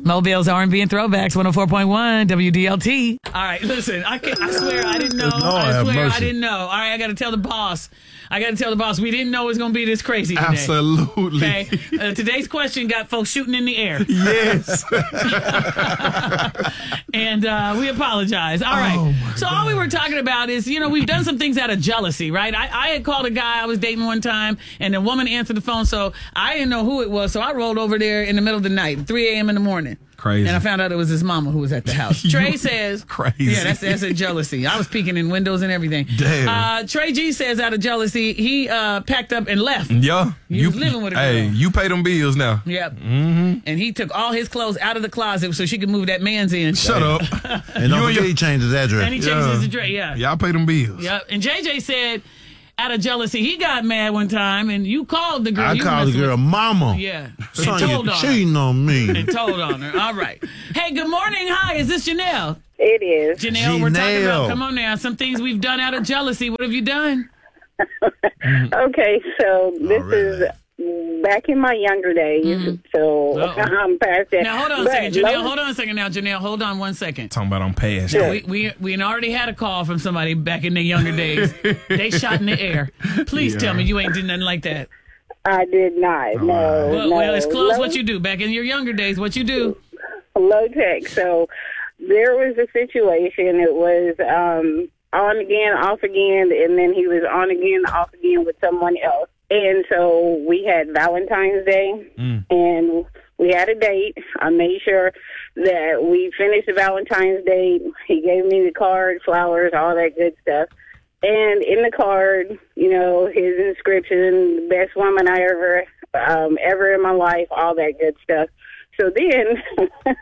Mobile's R&B and Throwbacks, 104.1 WDLT. All right, listen, I swear I didn't know. I swear I didn't know. All right, I got to tell the boss. We didn't know it was going to be this crazy today. Absolutely. Okay. Today's question got folks shooting in the air. Yes. And we apologize. All right. So all we were talking about is, we've done some things out of jealousy, right? I had called a guy I was dating one time, and the woman answered the phone, so I didn't know who it was, so I rolled over there in the middle of the night, 3 a.m. in the morning. Crazy. And I found out it was his mama who was at the house. Trey says... Crazy. Yeah, that's a jealousy. I was peeking in windows and everything. Damn. Trey G says out of jealousy, he packed up and left. Yeah. He was living with a girl. Hey, you pay them bills now. Yep. Mm-hmm. And he took all his clothes out of the closet so she could move that man's in. Shut up. And don't forget he changed his address. And he changed his address, yeah. Y'all pay them bills. Yep. And JJ said... out of jealousy, he got mad one time, and you called the girl. I called the girl mama. Yeah. Son, told you on cheating on me. And told on her. All right. Hey, good morning. Hi, is this Janelle? It is. Janelle, we're talking about, come on now, some things we've done out of jealousy. What have you done? Okay, so this is back in my younger days, so I'm past that. Now, hold on a second, Janelle. Hold on a second now, Janelle. Hold on 1 second. Talking about I'm past. Now, we already had a call from somebody back in their younger days. They shot in the air. Please tell me you ain't did nothing like that. I did not. No. Well, it's close. What you do back in your younger days? What you do? Low tech. So there was a situation. It was on again, off again, and then he was on again, off again with someone else. And so we had Valentine's Day, and we had a date. I made sure that we finished the Valentine's Day. He gave me the card, flowers, all that good stuff. And in the card, his inscription, best woman I ever in my life, all that good stuff. So then,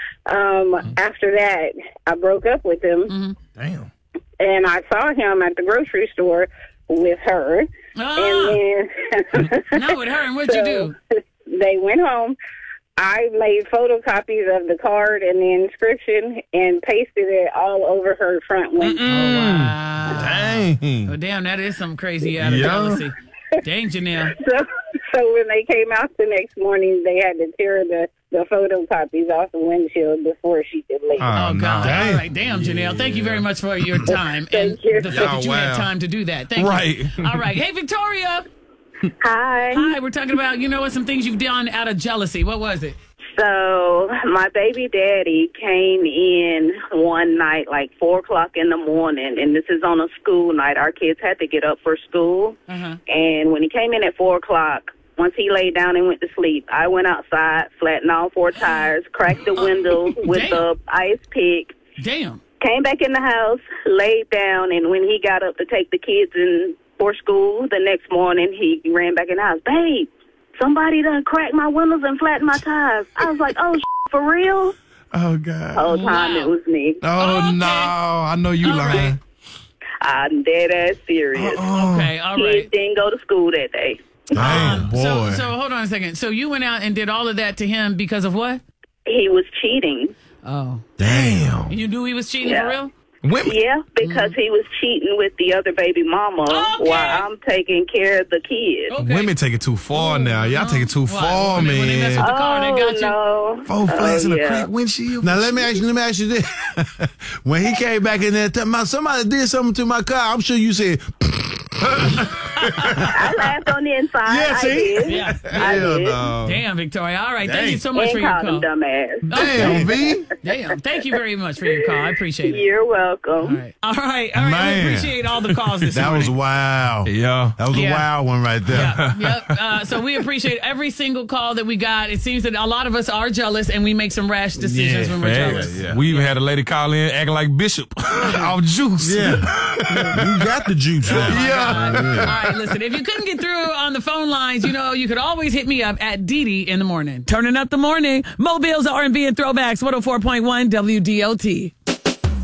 after that, I broke up with him. Mm-hmm. Damn. And I saw him at the grocery store with her. And then... Not with her. And what'd you do? They went home. I made photocopies of the card and the inscription and pasted it all over her front window. Oh, wow. Dang. Oh, damn, that is some crazy out of jealousy. Dang, Janelle. So when they came out the next morning, they had to tear the photocopies off the windshield before she could leave. Oh, God. Dang. All right. Damn, Janelle. Thank you very much for your time. Thank you. The fact that you had time to do that. Thank you. All right. Hey, Victoria. Hi. Hi. We're talking about, some things you've done out of jealousy. What was it? So my baby daddy came in one night, like 4 o'clock in the morning, and this is on a school night. Our kids had to get up for school. And when he came in at 4 o'clock, once he laid down and went to sleep, I went outside, flattened all 4 tires, cracked the window with the ice pick. Damn. Came back in the house, laid down, and when he got up to take the kids in for school the next morning, he ran back in the house. Babe, somebody done cracked my windows and flattened my tires. I was like, oh, for real? Oh, God. The whole time it was me. Oh, no. I know you lying. Right. I'm dead ass serious. Okay, all right. Kids didn't go to school that day. Damn, boy. So hold on a second. So you went out and did all of that to him because of what? He was cheating. Oh. Damn. You knew he was cheating for real? Women. Yeah, because he was cheating with the other baby mama while I'm taking care of the kids. Okay. Women take it too far now. Y'all take it too far, When they mess with the car, they got you. No. 4 flats in a crack windshield. Now let me ask you this: when he came back in there, somebody did something to my car. I'm sure you said. I laughed on the inside. Yeah, see? I did. Yeah. I did. No. Damn, Victoria. All right. Dang. Thank you so much for And your called him call. dumbass. Damn, V. Damn. Thank you very much for your call. I appreciate it. You're welcome. All right. Man. We appreciate all the calls this That morning. was wild. Yeah. That was a wild one right there. Yep. So we appreciate every single call that we got. It seems that a lot of us are jealous and we make some rash decisions when we're jealous. Yeah. We even had a lady call in acting like Bishop off juice. Yeah. You got the juice. All right, listen, if you couldn't get through on the phone lines, you could always hit me up at Dee in the morning. Turning up the morning. Mobile's R&B and Throwbacks, 104.1 WDLT.